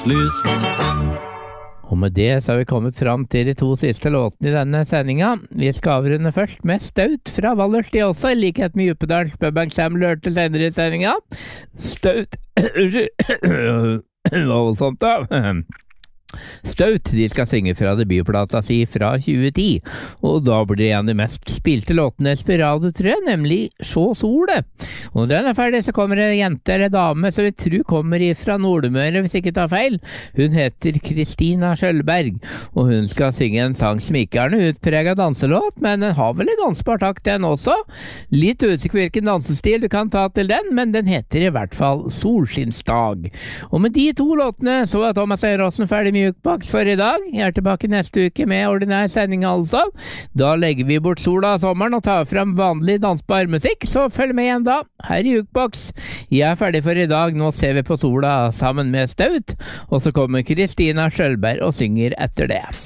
Lyst. Og med det så har vi kommet fram til de to siste låtene i denne sendinga. Vi skal avrunde først med Staut fra Vallersti også, i likhet med Djupedals Pub Ensemble hørte senere i sendinga. Staut hva var sånt da? Staut, de skal synge fra debutplata si fra 2010, og da blir det en av de mest spilte låtene på radio, tror jeg, nemlig Sjå Sole. Og når den er ferdig, så kommer det en jente eller dame som vi tror kommer fra Nordmøre, hvis ikke tar feil. Hun heter Kristina Skjølberg, og hun skal synge en sang som ikke er noe utpreget danselåt, men den har vel en dansbar takt den også. Litt usikker hvilken dansestil du kan ta til den, men den heter i hvert fall Solskinnsdag. Og med de to låtene så er Thomas Øyråsen ferdig med Jukebox for i dag. Jeg er tilbake neste uke med ordinær sending altså. Da legger vi bort sola av sommeren og tar frem vanlig dansbar musikk, så følg med igjen da. Her i Jukebox. Jeg er ferdig for i dag. Nå ser vi på sola sammen med Staut, og så kommer Kristina Skjølberg og synger etter det.